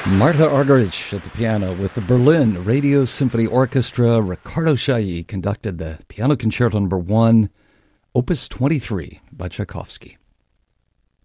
Martha Argerich at the piano with the Berlin Radio Symphony Orchestra. Ricardo Chailly conducted the Piano Concerto No. 1, Opus 23 by Tchaikovsky.